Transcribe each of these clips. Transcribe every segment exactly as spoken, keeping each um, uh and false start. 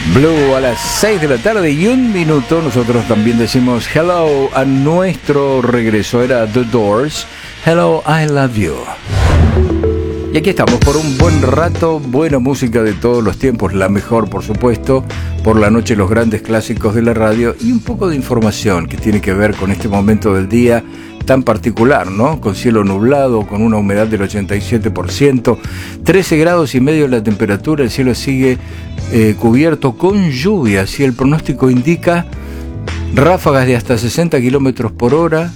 Blue a las seis de la tarde y un minuto. Nosotros también decimos hello a nuestro regreso. Era The Doors. Hello, I love you. Y aquí estamos por un buen rato. Buena música de todos los tiempos. La mejor, por supuesto. Por la noche los grandes clásicos de la radio. Y un poco de información que tiene que ver con este momento del día tan particular, ¿no? Con cielo nublado, con una humedad del ochenta y siete por ciento, trece grados y medio la temperatura, el cielo sigue eh, cubierto con lluvias y el pronóstico indica ráfagas de hasta sesenta kilómetros por hora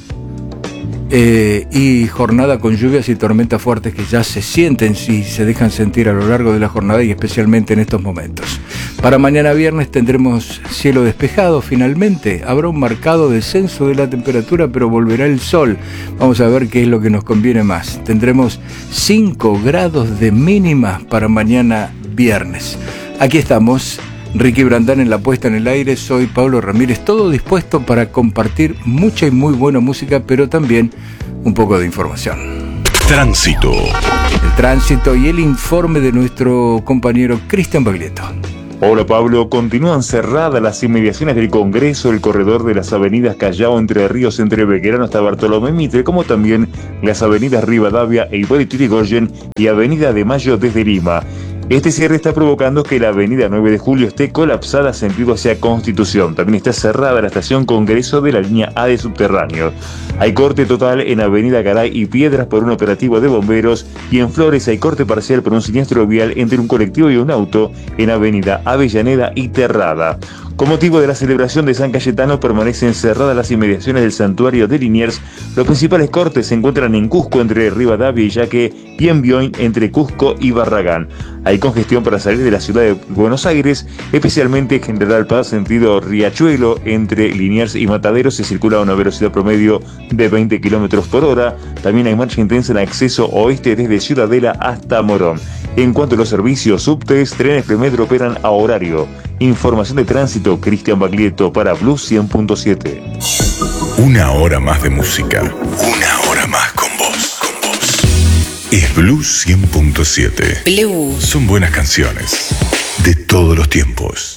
eh, y jornada con lluvias y tormentas fuertes que ya se sienten y se dejan sentir a lo largo de la jornada y especialmente en estos momentos. Para mañana viernes tendremos cielo despejado finalmente, habrá un marcado descenso de la temperatura pero volverá el sol. Vamos a ver qué es lo que nos conviene más. Tendremos cinco grados de mínima para mañana viernes. Aquí estamos, Ricky Brandán en la puesta en el aire, soy Pablo Ramírez, todo dispuesto para compartir mucha y muy buena música, pero también un poco de información. Tránsito. El tránsito y el informe de nuestro compañero Cristian Baglietto. Hola Pablo, continúan cerradas las inmediaciones del Congreso, el corredor de las avenidas Callao, Entre Ríos, entre Bequerano hasta Bartolomé Mitre, como también las avenidas Rivadavia e Hipólito Yrigoyen y Avenida de Mayo desde Lima. Este cierre está provocando que la avenida nueve de julio esté colapsada sentido hacia Constitución. También está cerrada la estación Congreso de la línea A de subterráneo. Hay corte total en avenida Garay y Piedras por un operativo de bomberos y en Flores hay corte parcial por un siniestro vial entre un colectivo y un auto en avenida Avellaneda y Terrada. Con motivo de la celebración de San Cayetano permanecen cerradas las inmediaciones del santuario de Liniers. Los principales cortes se encuentran en Cusco entre Rivadavia y Yaque y en Bioin entre Cusco y Barragán. Hay congestión para salir de la ciudad de Buenos Aires, especialmente General Paz sentido Riachuelo entre Liniers y Mataderos se circula a una velocidad promedio de veinte kilómetros por hora. También hay marcha intensa en acceso oeste desde Ciudadela hasta Morón. En cuanto a los servicios, subtes, trenes premetro operan a horario. Información de tránsito, Cristian Baglietto para Blue cien punto siete. Una hora más de música. Una hora más con vos. Con vos. Es Blue cien punto siete. Blue. Son buenas canciones. De todos los tiempos.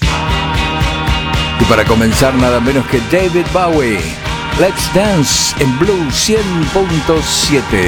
Y para comenzar nada menos que David Bowie. Let's Dance en Blue cien punto siete.